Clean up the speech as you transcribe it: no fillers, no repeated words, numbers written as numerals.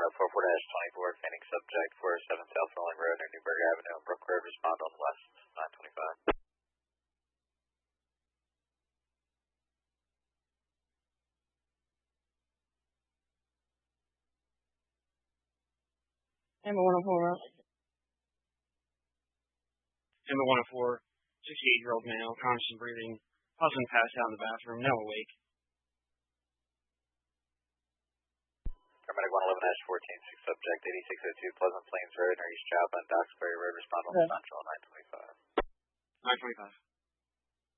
44-24, Phoenix subject 407 South Rolling Road near Newburgh Avenue and Brook Road, respond on west 925. Amber 104 route. Amber 104, 68-year-old male, conscious and breathing, husband passed out in the bathroom, now awake. Paramedic 111-14, 6 subject 8602 Pleasant Plains Road near East Java and Doxbury Road, respond on Central 925. 925.